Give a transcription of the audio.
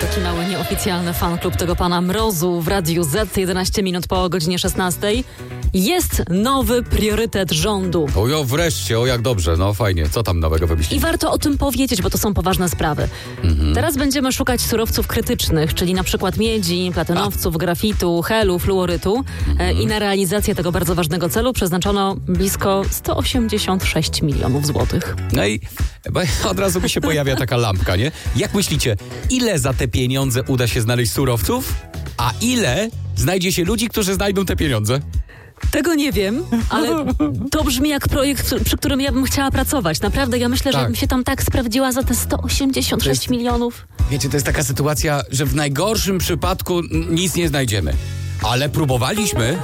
Taki mały nieoficjalny fanklub tego pana Mrozu w Radiu Z, 11 minut po godzinie 16. Jest nowy priorytet rządu. O wreszcie, o jak dobrze, no fajnie. Co tam nowego wymyślili? I warto o tym powiedzieć, bo to są poważne sprawy. Teraz będziemy szukać surowców krytycznych, czyli na przykład miedzi, platynowców, grafitu, helu, fluorytu. I na realizację tego bardzo ważnego celu przeznaczono blisko 186 milionów złotych. No i od razu mi się pojawia taka lampka, nie? Jak myślicie, ile za te pieniądze uda się znaleźć surowców, a ile znajdzie się ludzi, którzy znajdą te pieniądze? Tego nie wiem, ale to brzmi jak projekt, przy którym ja bym chciała pracować. Naprawdę, ja myślę, że Tak. bym się tam tak sprawdziła za te 186 milionów. Wiecie, to jest taka sytuacja, że w najgorszym przypadku nic nie znajdziemy. Ale próbowaliśmy.